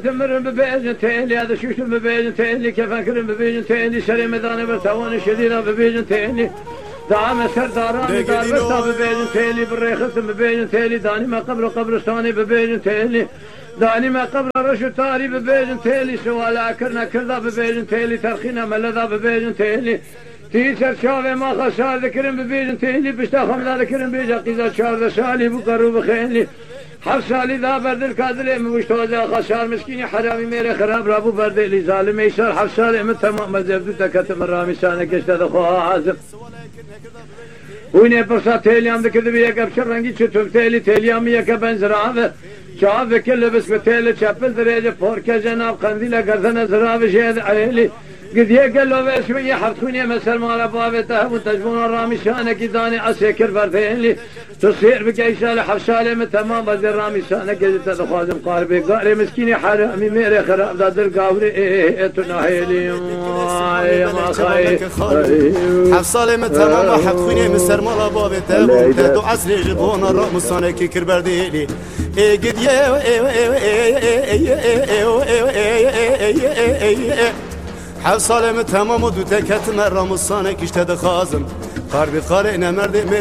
تمرن ببيجن تيلي هذا شوشن ببيجن تيلي كيف أكرم ببيجن تيلي شري ميدان برتوان شديدة ببيجن تيلي دعم سرداران دار بستا ببيجن تيلي بالريخص ببيجن تيلي داني ما قبل قبرستاني ببيجن تيلي داني ما قبل رشو تاري ببيجن تيلي سوالا كرنا كردا ببيجن تيلي ترخينا ملدا ببيجن تيلي تيسر شاوه ما خسار ذكرن ببيجن تيلي بشتا خمدا ذكرن بيجا قيزا شار سالي بقرو بخيلي حف سالی دا بردل کادله موشتوزا خسار مسکینی حرامی میره خراب رابو بردلی ظالم ایشار حف سالی من تمام مزبدو تکت مرامی سانه کشته دخواه حازم وینه پرسا تیلیام دکده بیه کبشر رنگی چطور تیلیامی یکه بنزرابه شعب کل بس بتیل چپل دریجه پورکه جناب قندیل گردن زرابه شهد عیلی قد يقلوا بشوية حفتوني مثل ما لبابته وتجبون الرامي شانك داني عسيكر بردين لي تصير بقى شالة حفشالة من تمام بدي الرامي شانك قد تدخوازم قاربي قاري مسكيني حرامي ميري خراب داد القاوري تناهيلي يا ما خاي حفصالة من تمام حفتوني مثل ما لبابته وتدو عسري جبون الرامي شانك كر بردين لي قد حفصالة من تمام ودو تكت مرة مصانك اشتد خازم قاربي قارئنا مرد